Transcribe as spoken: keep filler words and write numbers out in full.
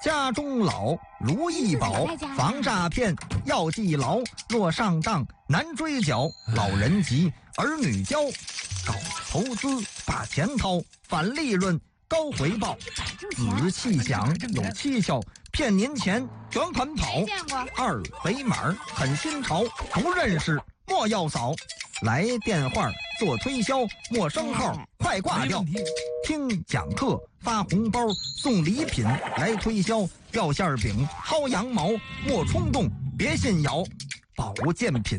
家中老，如意宝，防诈骗要记牢。若上当难追缴，老人急，儿女教。搞投资把钱掏，返利润高回报。仔细想有蹊跷，骗您钱卷款跑。二维码很新潮，不认识莫要扫。来电话做推销，陌生号快挂掉。听讲课发红包，送礼品来推销。掉馅饼薅羊毛，莫冲动别信谣。保健品